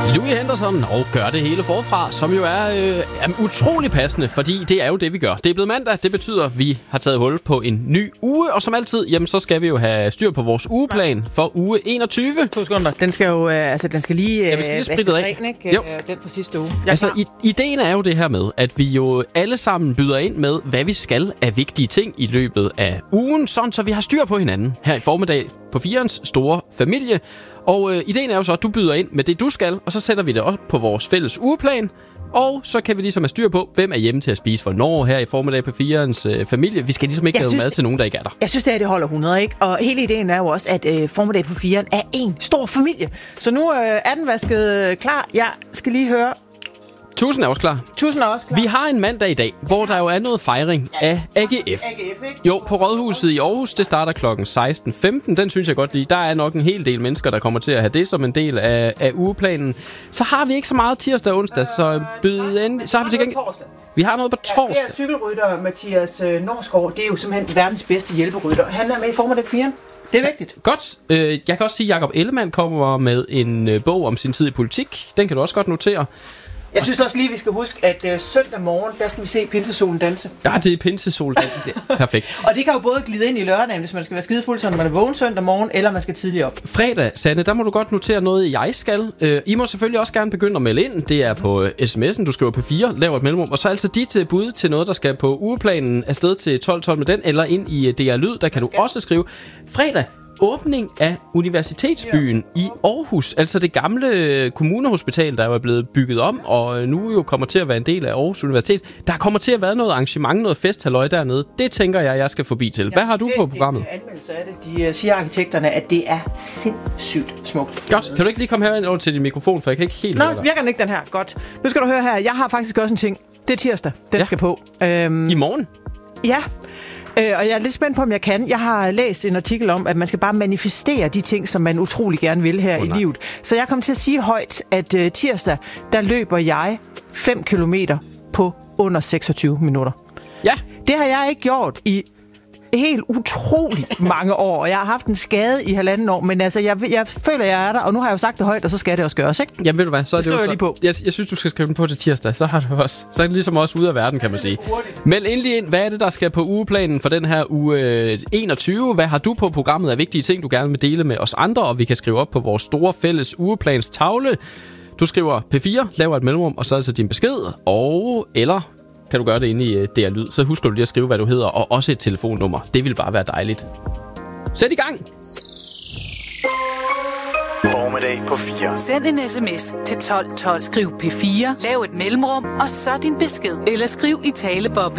Louis Henderson og gør det hele forfra, som jo er utrolig passende, fordi det er jo det, vi gør. Det er blevet mandag, det betyder, at vi har taget hul på en ny uge, og som altid, jamen, så skal vi jo have styr på vores ugeplan for uge 21. 2 sekunder. Den skal jo, den skal lige sprittes af. Ikke? Jo. Den fra sidste uge. Ideen er jo det her med, at vi jo alle sammen byder ind med, hvad vi skal af vigtige ting i løbet af ugen, sådan så vi har styr på hinanden her i formiddag på 4'ernes store familie. Og ideen er jo så, at du byder ind med det, du skal, og så sætter vi det op på vores fælles ugeplan. Og så kan vi ligesom have styr på, hvem er hjemme til at spise hvornår her i formiddag på 4'ernes familie. Vi skal ligesom ikke lave mad til nogen, der ikke er der. Jeg synes, det holder 100, ikke? Og hele ideen er jo også, at formiddag på 4'eren er en stor familie. Så nu er den vasket klar. Jeg skal lige høre... Tusind er også klar. Vi har en mandag i dag, hvor der jo er noget fejring af AGF. AGF, ikke? Jo, på Rådhuset i Aarhus. Det starter klokken 16:15. Den synes jeg godt lige. Der er nok en hel del mennesker, der kommer til at have det som en del af ugeplanen. Så har vi ikke så meget tirsdag og onsdag, så så har vi til gengæld... Vi har noget på torsdag. Det er cykelrytter Mathias Norsgaard. Det er jo simpelthen verdens bedste hjælperytter. Han er med i formiddag på 4'eren. Det er vigtigt. Godt. Jeg kan også sige, at Jakob Ellemann kommer med en bog om sin tid i politik. Den kan du også godt notere. Jeg synes også lige, vi skal huske, at søndag morgen, der skal vi se pinsesolen danse. Ja, det er pinsesolen danse. Perfekt. Og det kan jo både glide ind i lørdagen, hvis man skal være skidefuld, så når man er vågen søndag morgen, eller man skal tidligt op. Fredag, Sanne, der må du godt notere noget, jeg skal. I må selvfølgelig også gerne begynde at melde ind. Det er på sms'en, du skriver på 4, laver et mellemrum. Og så altså dit bud til noget, der skal på ugeplanen afsted til 12:12 med den, eller ind i DR Lyd, der kan du også skrive. Fredag. Åbning af Universitetsbyen i Aarhus, altså det gamle kommunehospital, der er blevet bygget om, og nu jo kommer til at være en del af Aarhus Universitet. Der kommer til at være noget arrangement, noget festhalløj dernede. Det tænker jeg skal forbi til. Hvad har du på programmet? Anmeldelse af det. De siger arkitekterne, at det er sindssygt smukt. Godt. Kan du ikke lige komme herind over til din mikrofon, for jeg kan ikke helt... Nå, virker den ikke den her. Godt. Nu skal du høre her. Jeg har faktisk også en ting. Det er tirsdag. Den skal på. I morgen? Ja. Og jeg er lidt spændt på, om jeg kan. Jeg har læst en artikel om, at man skal bare manifestere de ting, som man utrolig gerne vil her i livet. Så jeg kommer til at sige højt, at tirsdag, der løber jeg 5 kilometer på under 26 minutter. Ja. Det har jeg ikke gjort i helt utrolig mange år, og jeg har haft en skade i 1,5 år, men altså, jeg føler, jeg er der, og nu har jeg jo sagt det højt, og så skal det også gøres, ikke? Jamen ved du hvad, så er det jo så... lige på. Jeg synes, du skal skrive den på til tirsdag, så har du også... Så er det ligesom også ude af verden, kan man sige. Meld endelig ind, hvad er det, der skal på ugeplanen for den her uge 21? Hvad har du på programmet af vigtige ting, du gerne vil dele med os andre, og vi kan skrive op på vores store fælles ugeplans tavle. Du skriver P4, laver et mellemrum, og så altså din besked, eller... kan du gøre det inde i DR Lyd. Så husker du lige at skrive, hvad du hedder, og også et telefonnummer. Det vil bare være dejligt. Sæt i gang! Formiddag på 4. Send en sms til 1212. Skriv P4, lav et mellemrum, og så din besked. Eller skriv i taleboble.